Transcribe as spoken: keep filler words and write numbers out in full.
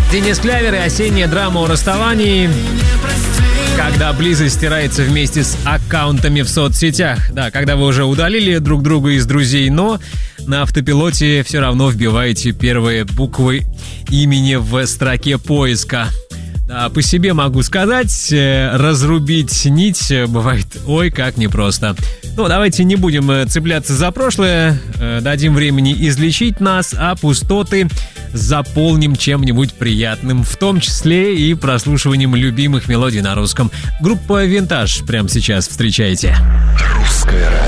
Денис Клявер и осенняя драма о расставании, когда близость стирается вместе с аккаунтами в соцсетях. Да, когда вы уже удалили друг друга из друзей, но на автопилоте все равно вбиваете первые буквы имени в строке поиска. Да, по себе могу сказать, разрубить нить бывает ой как непросто. Ну, давайте не будем цепляться за прошлое, дадим времени излечить нас, а пустоты заполним чем-нибудь приятным, в том числе и прослушиванием любимых мелодий на русском. Группа «Винтаж» прямо сейчас встречайте. Русское радио.